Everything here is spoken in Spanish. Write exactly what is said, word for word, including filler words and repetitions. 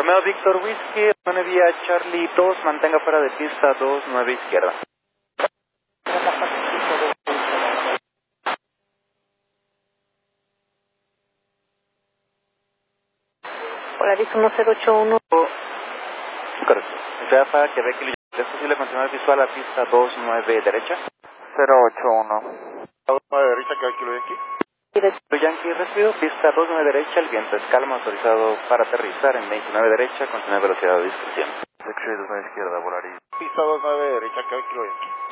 Romeo Víctor Whisky, Romeo vía Charlie dos, mantenga fuera de pista dos nueve izquierda. Polaris uno cero ocho uno. Correcto. Desde Alfa, Quebec, ¿es posible continuar visual a pista dos nueve derecha? cero ocho uno. dos nueve derecha, Quebec, Kilo Yankee. Yankee, recibido, pista dos nueve derecha, el viento es calma, autorizado para aterrizar en veintinueve derecha, con velocidad de discreción. dos nueve izquierda, Polaris. Pista dos nueve derecha, Quebec, Kilo Yankee.